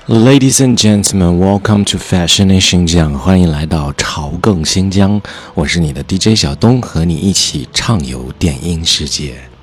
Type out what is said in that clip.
Ladies and gentlemen, welcome to Fashion in 新疆，欢迎来到潮更新疆，我是你的 DJ 小东，和你一起畅游电音世界。